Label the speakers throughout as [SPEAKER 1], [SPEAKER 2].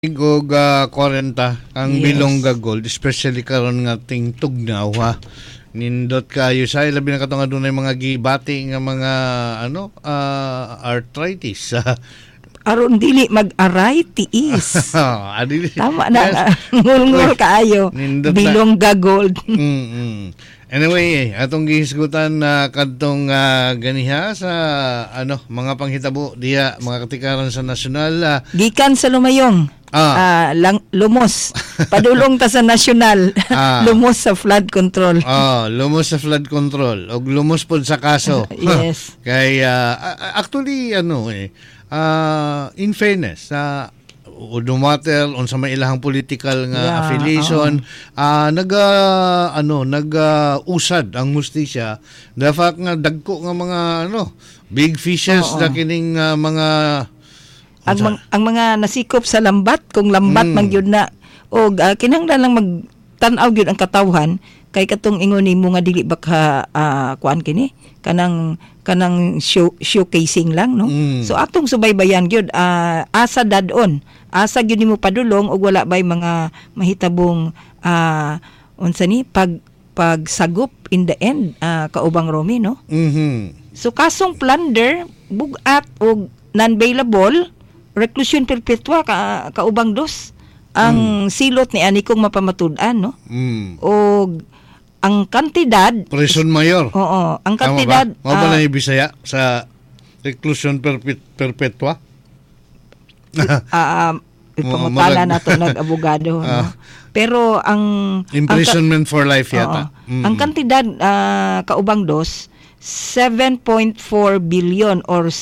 [SPEAKER 1] og 40 ang Bilongga Gold, especially karon nga ting tugnaw ha. Nindot kayo sa labi na katong adunay mga gibati nga mga arthritis.
[SPEAKER 2] Aron dili mag-aray tiis. Tama na, ngulngul kaayo. Bilongga Gold.
[SPEAKER 1] Anyway, atong gihisgutan na kadtong ganiha sa mga panghitabo diha mga katikaran sa nasyonal.
[SPEAKER 2] Gikan sa Lumayong. Lumos. Padulong ta sa nasyonal. Lumos sa flood control.
[SPEAKER 1] Lumos sa flood control. Og lumos pod sa kaso.
[SPEAKER 2] Yes.
[SPEAKER 1] Kay actually in fairness dumater unsa may ilahang political nga affiliation nag-usad ang hustisya the fact nga dagko nga mga big fishes na kining mga
[SPEAKER 2] ang mga nasikop sa lambat kung lambat man gyud na og kinahanglan lang magtan-aw gyud ang katawhan kay katong ingon nimo nga dili baka kuan kini kanang showcasing lang no. So atong subaybayan gyud asa dadon asa gyud nimo padulong og wala bay mga mahitabong unsa ni pagsagop in the end kaubang Romy no. So kasong plunder bugat og non-bailable reclusion perpetua kaubang dos ang silot ni ani kong mapamatud-an no. Og ang kantidad
[SPEAKER 1] prison mayor.
[SPEAKER 2] Oo, ang kantidad
[SPEAKER 1] mo ba na Bisaya sa reclusion perpetua?
[SPEAKER 2] Ipamutala na to nag-abogado no? Pero ang
[SPEAKER 1] imprisonment for life yata.
[SPEAKER 2] Ang kantidad kaubang dos 7.4 billion or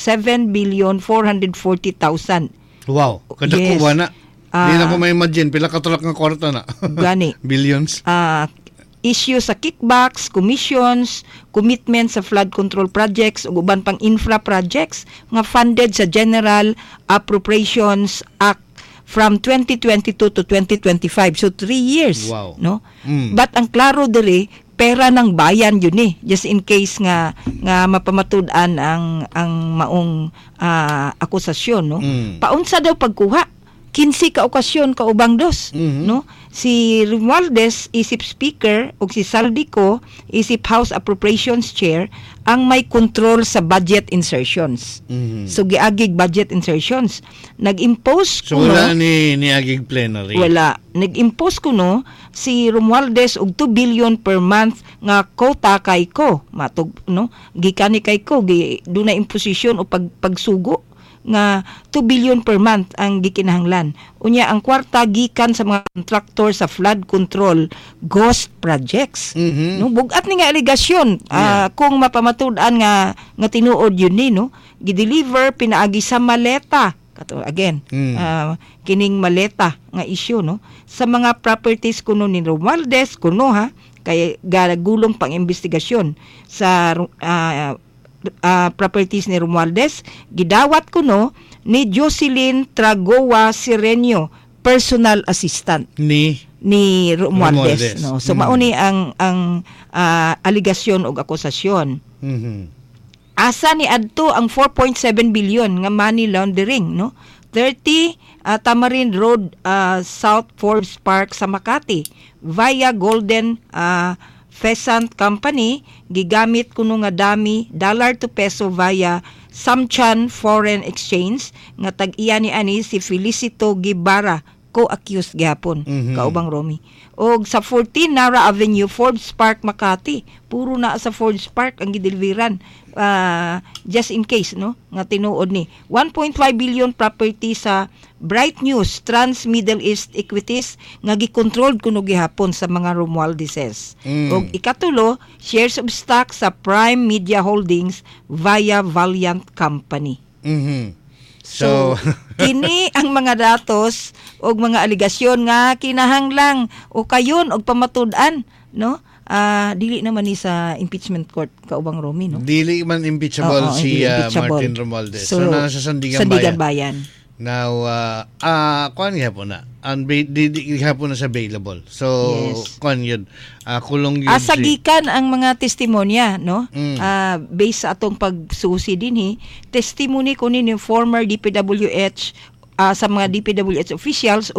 [SPEAKER 2] 7,440,000.
[SPEAKER 1] Wow, kadakuha na. Di na ko ma-imagine pila katulak nga kwarta na.
[SPEAKER 2] Gani.
[SPEAKER 1] Billions.
[SPEAKER 2] Issue sa kickbacks, commissions, commitment sa flood control projects ug uban pang infra projects nga funded sa General Appropriations Act from 2022 to 2025. So 3 years.
[SPEAKER 1] Wow.
[SPEAKER 2] No? But ang klaro diri pera ng bayan yun just in case nga mapamatud-an ang maong akusasyon no. Paunsa daw pagkuha 15 ka okasyon kaubang dos no. Si Romualdez isip speaker ug si Saldico isip House Appropriations Chair ang may control sa budget insertions. So giagig budget insertions. Nag-impose
[SPEAKER 1] wala ni agig plenary.
[SPEAKER 2] Wala. Nag-impose kuno si Romualdez og 2 billion per month nga quota kay ko. Matug no. Gikani kay ko dunay imposition o pagsugo nga 2 billion per month ang gikinahanglan. Unya ang kwarta gikan sa mga contractor sa flood control ghost projects. No bugat ni nga aligasyon kung mapamatud-an nga tinuod yun ni no. Gideliver pinaagi sa maleta. Kato again. Kining maleta nga issue no sa mga properties kuno ni Romualdez kuno ha kay gulong pang investigasyon sa properties ni Romualdez gidawat kuno ni Jocelyn Tragoa Sirenio personal assistant ni Romualdez no. So mauni ang aligasyon ug akusasyon. Asa ni adto ang 4.7 billion nga money laundering no. 30 Tamarind Road South Forbes Park sa Makati via Golden Pheasant Company gigamit kuno nga dami dollar to peso via Samchan Foreign Exchange nga tag-iya ni ani si Felicito Gibara co-accused gihapon kaubang Romy. Og sa 14 Nara Avenue Forbes Park Makati puro na sa Forbes Park ang gideliveran just in case no nga tinuod ni 1.5 billion property sa Bright News Trans Middle East Equities nga gikontrol kuno gihapon sa mga Romualdezes. Og ikatulo shares of stock sa Prime Media Holdings via Valiant Company. So kini ang mga datos og mga aligasyon nga kinahanglang o kayon og pamatud-an no. Dili naman ni sa impeachment court kaubang Romy no.
[SPEAKER 1] Dili man impeachable si Martin Romualdez. So nasa Sandigan Bayan. Now kuan gihapon na di gihapon na sa available. So kuan yun kulong yun
[SPEAKER 2] asagikan ang mga testimonya no. Based sa atong pagsusi dinhi testimony kunin ni former DPWH sa mga DPWH officials